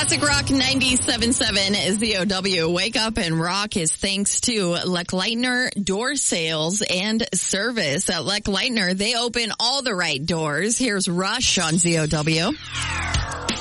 Classic Rock 97.7 ZOW. Wake Up and Rock is thanks to Lechleitner Door Sales and Service. At Lechleitner, they open all the right doors. Here's Rush on ZOW.